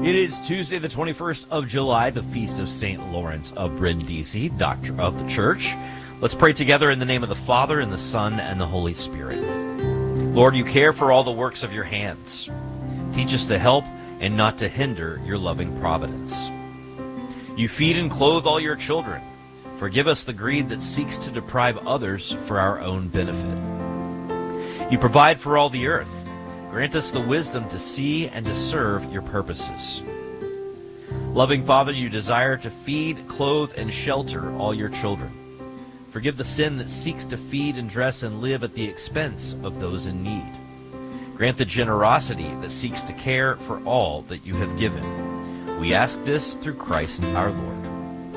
It is Tuesday, the 21st of July, the feast of St. Lawrence of Brindisi, Doctor of the Church. Let's pray together in the name of the Father, and the Son, and the Holy Spirit. Lord, you care for all the works of your hands. Teach us to help and not to hinder your loving providence. You feed and clothe all your children. Forgive us the greed that seeks to deprive others for our own benefit. You provide for all the earth. Grant us the wisdom to see and to serve your purposes. Loving Father, you desire to feed, clothe, and shelter all your children. Forgive the sin that seeks to feed and dress and live at the expense of those in need. Grant the generosity that seeks to care for all that you have given. We ask this through Christ our Lord.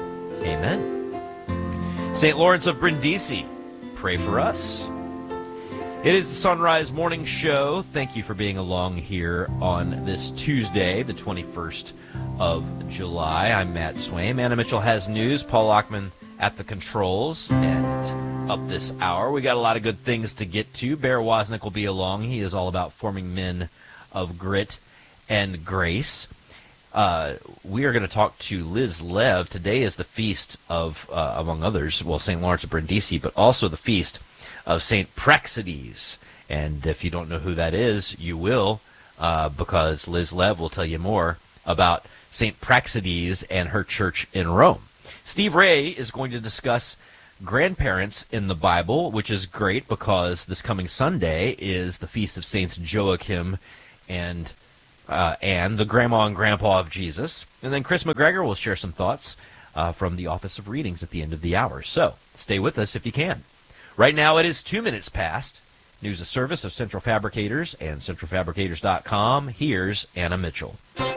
Amen. St. Lawrence of Brindisi, pray for us. It is the Sunrise Morning Show. Thank you for being along here on this Tuesday, the 21st of July. I'm Matt Swaim. Anna Mitchell has news. Paul Lockman at the controls. And up this hour, we got a lot of good things to get to. Bear Wozniak will be along. He is all about forming men of grit and grace. We are going to talk to Liz Lev. Today is the feast of, among others, well, St. Lawrence of Brindisi, but also the feast of St. Praxedes. And if you don't know who that is, you will, because Liz Lev will tell you more about St. Praxedes and her church in Rome. Steve Ray is going to discuss grandparents in the Bible, which is great because this coming Sunday is the feast of Saints Joachim and Anne, the grandma and grandpa of Jesus. And then Chris McGregor will share some thoughts from the Office of Readings at the end of the hour. So stay with us if you can. Right now it is 2 minutes past. News of service of Central Fabricators and centralfabricators.com. Here's Anna Mitchell.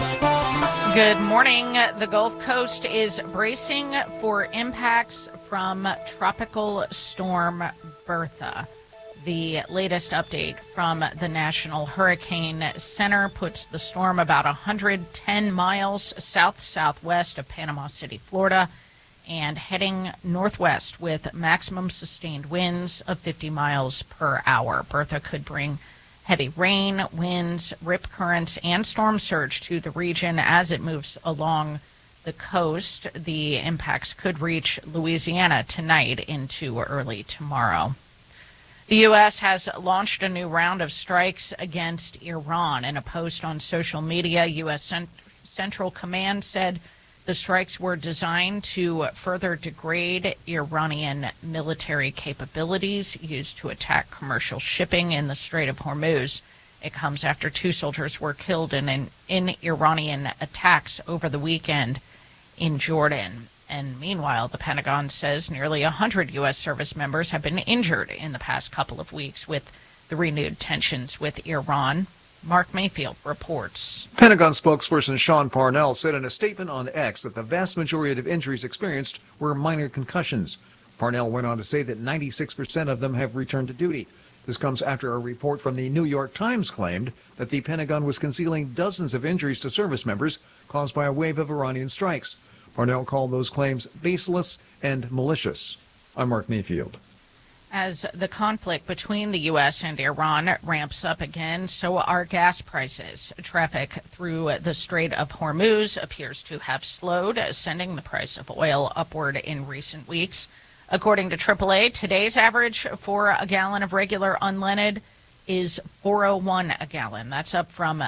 Good morning. The Gulf Coast is bracing for impacts from Tropical Storm Bertha. The latest update from the National Hurricane Center puts the storm about 110 miles south-southwest of Panama City, Florida, and heading northwest with maximum sustained winds of 50 miles per hour. Bertha could bring heavy rain, winds, rip currents, and storm surge to the region as it moves along the coast. The impacts could reach Louisiana tonight into early tomorrow. The U.S. has launched a new round of strikes against Iran. In a post on social media, U.S. Central Command said the strikes were designed to further degrade Iranian military capabilities used to attack commercial shipping in the Strait of Hormuz. It comes after 2 soldiers were killed in Iranian attacks over the weekend in Jordan. And meanwhile, the Pentagon says nearly 100 U.S. service members have been injured in the past couple of weeks with the renewed tensions with Iran. Mark Mayfield reports. Pentagon spokesperson Sean Parnell said in a statement on X that the vast majority of injuries experienced were minor concussions. Parnell went on to say that 96% of them have returned to duty. This comes after a report from the New York Times claimed that the Pentagon was concealing dozens of injuries to service members caused by a wave of Iranian strikes. Parnell called those claims baseless and malicious. I'm Mark Mayfield. As the conflict between the U.S. and Iran ramps up again, so are gas prices. Traffic through the Strait of Hormuz appears to have slowed, sending the price of oil upward in recent weeks. According to AAA, today's average for a gallon of regular unleaded is $4.01 a gallon. That's up from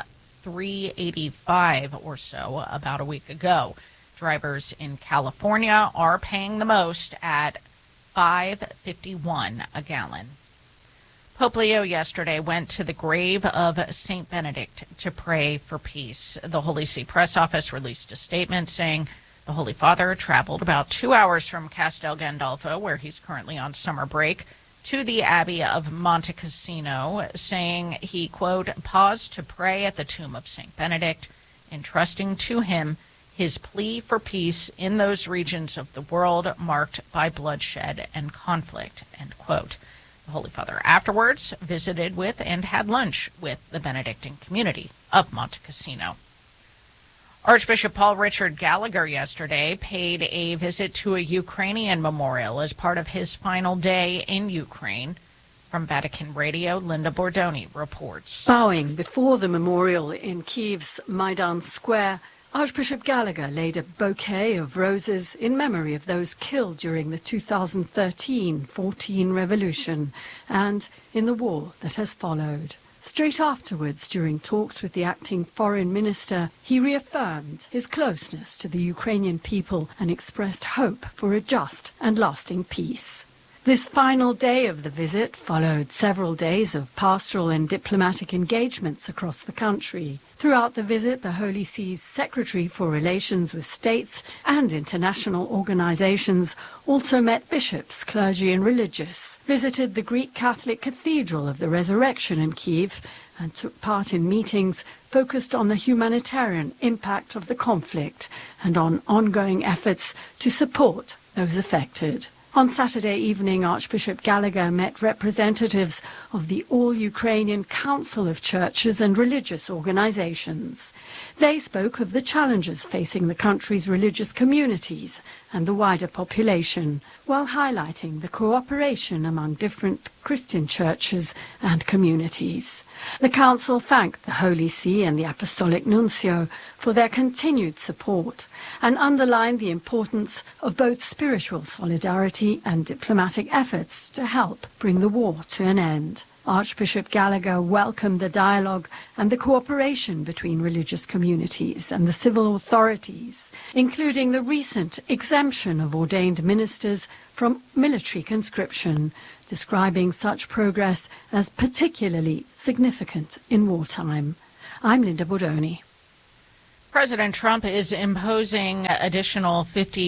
$3.85 or so about a week ago. Drivers in California are paying the most at $5.51 a gallon. Pope Leo yesterday went to the grave of St. Benedict to pray for peace. The Holy See press office released a statement saying the Holy Father traveled about 2 hours from Castel Gandolfo, where he's currently on summer break, to the Abbey of Monte Cassino, saying he, quote, paused to pray at the tomb of St. Benedict, entrusting to him his plea for peace in those regions of the world marked by bloodshed and conflict, end quote. The Holy Father afterwards visited with and had lunch with the Benedictine community of Monte Cassino. Archbishop Paul Richard Gallagher yesterday paid a visit to a Ukrainian memorial as part of his final day in Ukraine. From Vatican Radio, Linda Bordoni reports. Bowing before the memorial in Kyiv's Maidan Square, Archbishop Gallagher laid a bouquet of roses in memory of those killed during the 2013-14 revolution and in the war that has followed. Straight afterwards, during talks with the acting foreign minister, he reaffirmed his closeness to the Ukrainian people and expressed hope for a just and lasting peace. This final day of the visit followed several days of pastoral and diplomatic engagements across the country. Throughout the visit, the Holy See's Secretary for Relations with States and international organizations also met bishops, clergy and religious, visited the Greek Catholic Cathedral of the Resurrection in Kyiv, and took part in meetings focused on the humanitarian impact of the conflict and on ongoing efforts to support those affected. On Saturday evening, Archbishop Gallagher met representatives of the All-Ukrainian Council of Churches and Religious Organizations. They spoke of the challenges facing the country's religious communities and the wider population, while highlighting the cooperation among different Christian churches and communities. The Council thanked the Holy See and the Apostolic Nuncio for their continued support and underlined the importance of both spiritual solidarity and diplomatic efforts to help bring the war to an end. Archbishop Gallagher welcomed the dialogue and the cooperation between religious communities and the civil authorities, including the recent exemption of ordained ministers from military conscription, describing such progress as particularly significant in wartime. I'm Linda Bordoni. President Trump is imposing additional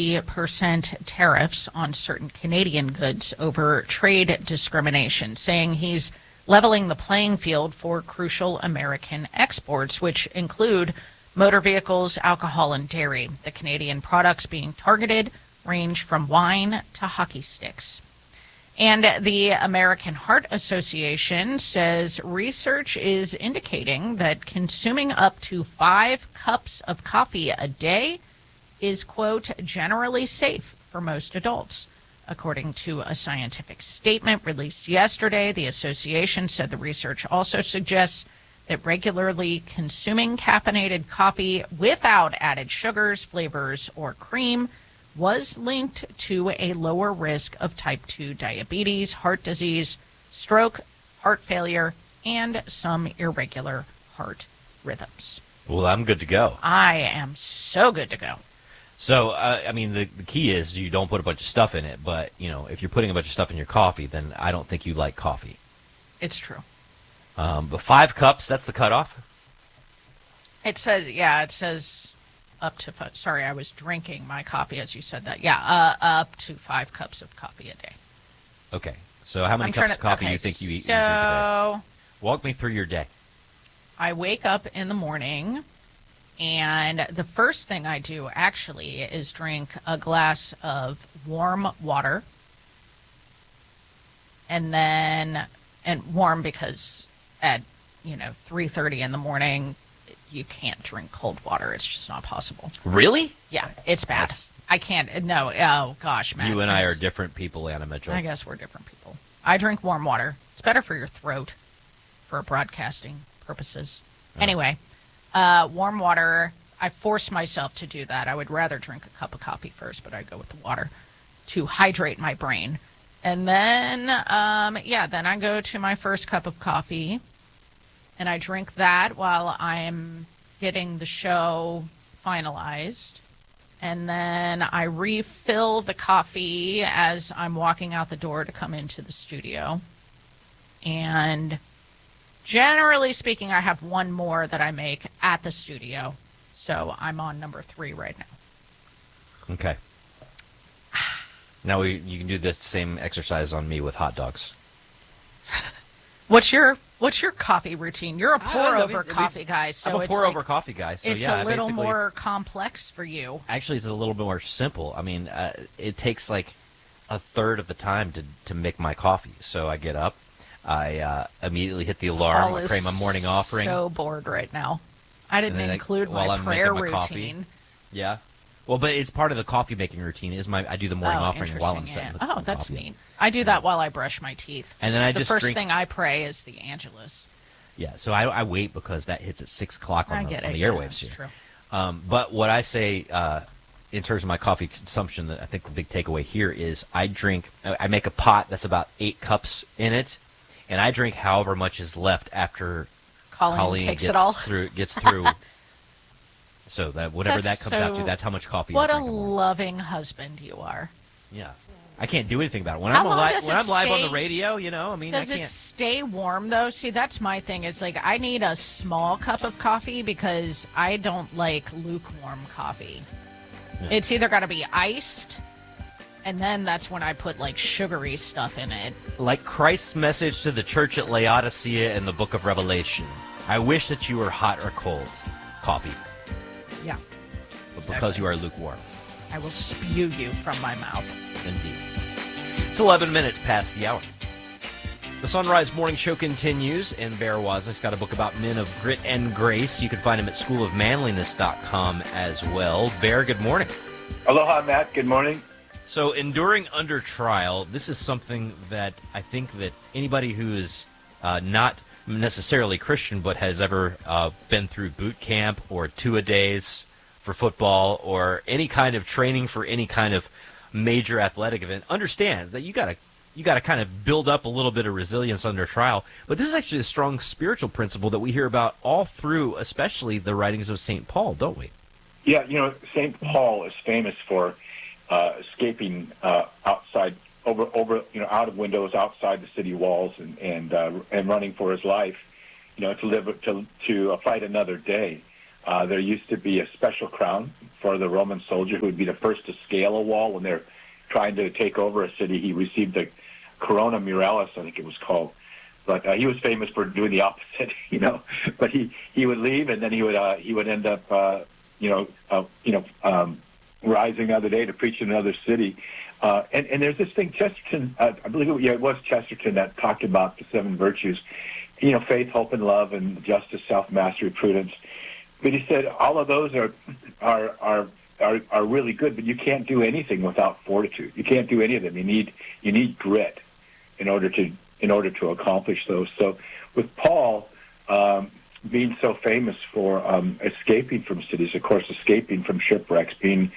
50% tariffs on certain Canadian goods over trade discrimination, saying he's leveling the playing field for crucial American exports, which include motor vehicles, alcohol, and dairy. The Canadian products being targeted range from wine to hockey sticks. And the American Heart Association says research is indicating that consuming up to 5 cups of coffee a day is, quote, generally safe for most adults. According to a scientific statement released yesterday, the association said the research also suggests that regularly consuming caffeinated coffee without added sugars, flavors, or cream was linked to a lower risk of type 2 diabetes, heart disease, stroke, heart failure, and some irregular heart rhythms. Well, I'm good to go. I am so good to go. So, I mean, the key is you don't put a bunch of stuff in it, but, you know, if you're putting a bunch of stuff in your coffee, then I don't think you like coffee. It's true. But 5 cups, that's the cutoff? It says up to 5. Sorry, I was drinking my coffee as you said that. Yeah, up to 5 cups of coffee a day. Okay. So how many cups of coffee do you think you eat? So, you drink a day? Walk me through your day. I wake up in the morning, and the first thing I do actually is drink a glass of warm water. And warm because at 3:30 in the morning, you can't drink cold water. It's just not possible. Really? Yeah, it's bad. I can't. No. Oh gosh, man. You and I are different people, Anna Mitchell. I guess we're different people. I drink warm water. It's better for your throat, for broadcasting purposes. Oh. Anyway, warm water. I force myself to do that. I would rather drink a cup of coffee first, but I go with the water to hydrate my brain. And then, then I go to my first cup of coffee, and I drink that while I'm getting the show finalized. And then I refill the coffee as I'm walking out the door to come into the studio. And generally speaking, I have one more that I make at the studio. So I'm on number 3 right now. Okay. Now you can do the same exercise on me with hot dogs. What's your coffee routine? You're a pour-over coffee guy. So I'm a pour-over coffee guy. So it's a little more complex for you. Actually, it's a little bit more simple. I mean, it takes like a third of the time to make my coffee. So I get up, I immediately hit the alarm, I pray my morning offering. So bored right now. I didn't include my prayer routine. Coffee. Yeah. Well, but it's part of the coffee making routine. I do the morning offering while I'm setting the Oh, that's coffee. neat. I do that while I brush my teeth. And then the just first drink. thing I pray is the Angelus. Yeah, so I wait because that hits at 6 o'clock on the airwaves That's here. true. But what I say in terms of my coffee consumption, I think the big takeaway here is I make a pot that's about 8 cups in it, and I drink however much is left after Colleen takes gets it all. gets through. So that whatever that comes out to, that's how much coffee. What I a drink loving husband you are. Yeah, I can't do anything about it when How I'm long alive. does When it I'm live on stay- the radio, I mean, Does I it can't. stay warm though? See, that's my thing. Is like I need a small cup of coffee because I don't like lukewarm coffee. Yeah. It's either got to be iced, and then that's when I put like sugary stuff in it. Like Christ's message to the church at Laodicea in the book of Revelation. I wish that you were hot or cold. Coffee. Yeah. But Exactly. because you are lukewarm. I will spew you from my mouth. Indeed. It's 11 minutes past the hour. The Sunrise Morning Show continues, and Bear Wozniak's got a book about men of grit and grace. You can find him at schoolofmanliness.com as well. Bear, good morning. Aloha, Matt. Good morning. So, enduring under trial, this is something that I think that anybody who is not necessarily Christian but has ever been through boot camp or two-a-days for football or any kind of training for any kind of major athletic event understands that you got to kind of build up a little bit of resilience under trial. But this is actually a strong spiritual principle that we hear about all through, especially the writings of St. Paul, don't we? Yeah, St. Paul is famous for escaping outside, over out of windows outside the city walls, and running for his life, to fight another day. There used to be a special crown for the Roman soldier who would be the first to scale a wall when they're trying to take over a city. He received the Corona Muralis, I think it was called. But he was famous for doing the opposite, But he would leave, and then he would end up, rising another day to preach in another city. And there's this thing, Chesterton, I believe it was Chesterton that talked about the 7 virtues, faith, hope, and love, and justice, self-mastery, prudence. But he said all of those are really good, but you can't do anything without fortitude. You can't do any of them. You need grit in order to accomplish those. So with Paul being so famous for escaping from cities, of course, escaping from shipwrecks, being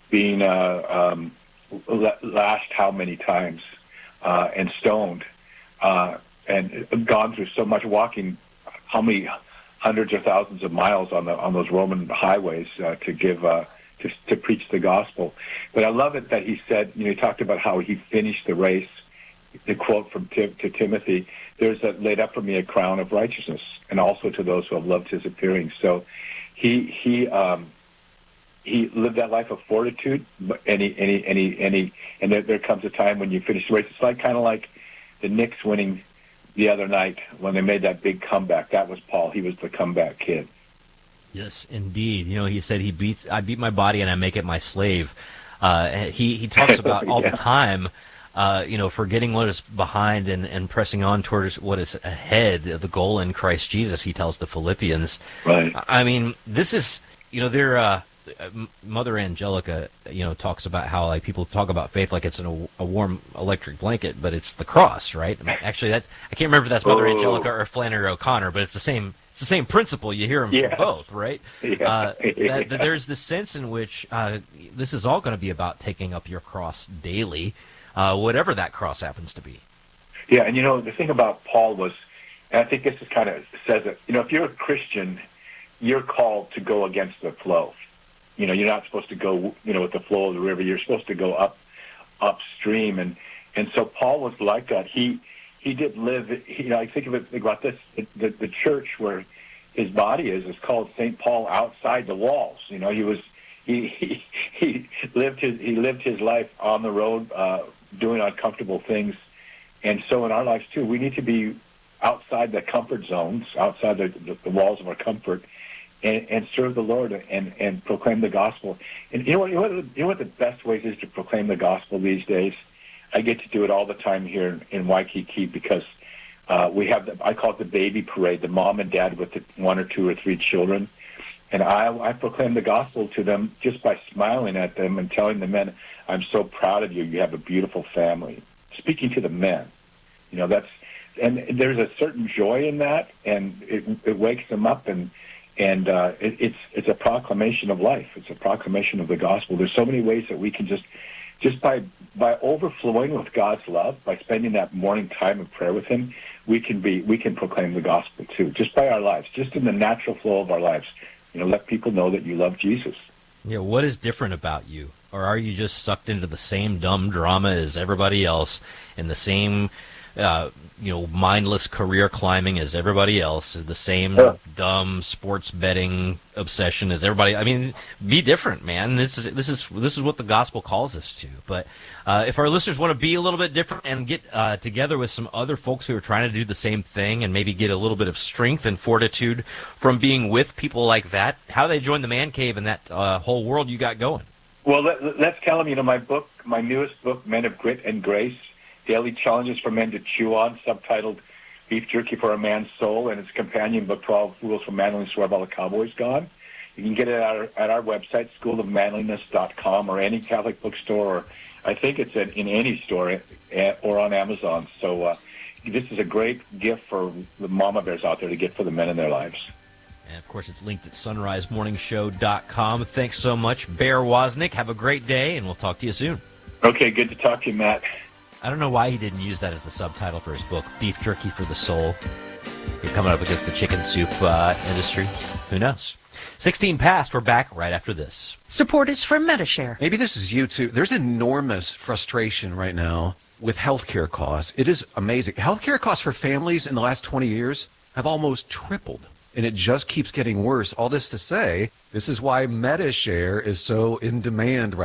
lashed how many times and stoned, and gone through so much, walking how many hundreds or thousands of miles on those Roman highways to preach the gospel. But I love it that he said, he talked about how he finished the race. The quote from to Timothy, "There's laid up for me a crown of righteousness, and also to those who have loved his appearing." So he lived that life of fortitude, and there comes a time when you finish the race. It's kind of like the Knicks winning the other night when they made that big comeback. That was Paul. He was the comeback kid. Yes, indeed. He said I beat my body and I make it my slave. He talks about all the time, forgetting what is behind and pressing on towards what is ahead, the goal in Christ Jesus, he tells the Philippians. Right. I mean, this is, Mother Angelica, talks about how people talk about faith like it's a warm electric blanket, but it's the cross, right? I mean, actually, I can't remember if that's Mother Angelica or Flannery O'Connor, but it's the same principle. You hear them from both, right? Yeah. That there's this sense in which this is all going to be about taking up your cross daily, whatever that cross happens to be. Yeah, and the thing about Paul was, and I think this is kind of says it, if you're a Christian, you're called to go against the flow. You're not supposed to go, with the flow of the river. You're supposed to go upstream, and so Paul was like that. He did live. I think about this. The church where his body is called St. Paul outside the walls. He lived his life on the road, doing uncomfortable things, and so in our lives too, we need to be outside the comfort zones, outside the walls of our comfort. And serve the Lord and proclaim the gospel. And you know what the best ways is to proclaim the gospel these days? I get to do it all the time here in Waikiki because we have I call it the baby parade, the mom and dad with the 1 or 2 or 3 children. And I proclaim the gospel to them just by smiling at them and telling the men, I'm so proud of you. You have a beautiful family. Speaking to the men, and there's a certain joy in that, and it wakes them up, and it's a proclamation of life. It's a proclamation of the gospel. There's so many ways that we can just by overflowing with God's love, by spending that morning time of prayer with Him, we can proclaim the gospel too, just by our lives, just in the natural flow of our lives. Let people know that you love Jesus. Yeah, what is different about you? Or are you just sucked into the same dumb drama as everybody else, and the same, mindless career climbing as everybody else, is the same dumb sports betting obsession as everybody? I mean, be different, man. This is what the gospel calls us to. But if our listeners want to be a little bit different and get together with some other folks who are trying to do the same thing and maybe get a little bit of strength and fortitude from being with people like that, how do they join the Man Cave and that whole world you got going? Well, let's tell them, my newest book, Men of Grit and Grace, Daily Challenges for Men to Chew On, subtitled Beef Jerky for a Man's Soul, and its companion book, 12 Rules for Manliness, Where Have All the Cowboys Gone? You can get it at our website, schoolofmanliness.com, or any Catholic bookstore, or I think it's in any store or on Amazon. So this is a great gift for the mama bears out there to get for the men in their lives. And, of course, it's linked at sunrisemorningshow.com. Thanks so much, Bear Wozniak. Have a great day, and we'll talk to you soon. Okay, good to talk to you, Matt. I don't know why he didn't use that as the subtitle for his book, Beef Jerky for the Soul. You're coming up against the chicken soup industry. Who knows? 16 past. We're back right after this. Support is from Medi-Share. Maybe this is you, too. There's enormous frustration right now with healthcare costs. It is amazing. Healthcare costs for families in the last 20 years have almost tripled. And it just keeps getting worse. All this to say, this is why Medi-Share is so in demand right